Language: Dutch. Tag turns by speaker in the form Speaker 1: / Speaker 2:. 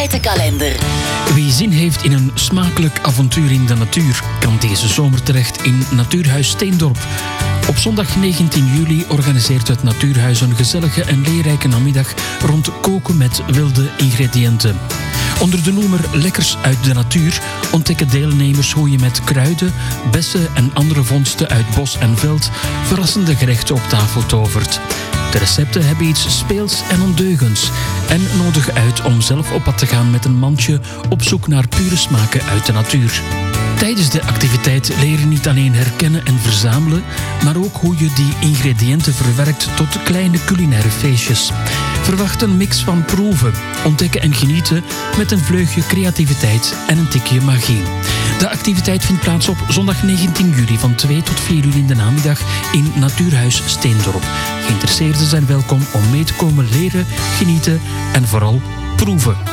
Speaker 1: Kalender.
Speaker 2: Wie zin heeft in een smakelijk avontuur in de natuur, kan deze zomer terecht in Natuurhuis Steendorp. Op zondag 19 juli organiseert het Natuurhuis een gezellige en leerrijke namiddag rond koken met wilde ingrediënten. Onder de noemer Lekkers uit de natuur ontdekken deelnemers hoe je met kruiden, bessen en andere vondsten uit bos en veld verrassende gerechten op tafel tovert. De recepten hebben iets speels en ondeugends en nodigen uit om zelf op pad te gaan met een mandje op zoek naar pure smaken uit de natuur. Tijdens de activiteit leer je niet alleen herkennen en verzamelen, maar ook hoe je die ingrediënten verwerkt tot kleine culinaire feestjes. Verwacht een mix van proeven, ontdekken en genieten met een vleugje creativiteit en een tikje magie. De activiteit vindt plaats op zondag 19 juli van 2 tot 4 uur in de namiddag in Natuurhuis Steendorp. Geïnteresseerden zijn welkom om mee te komen leren, genieten en vooral proeven.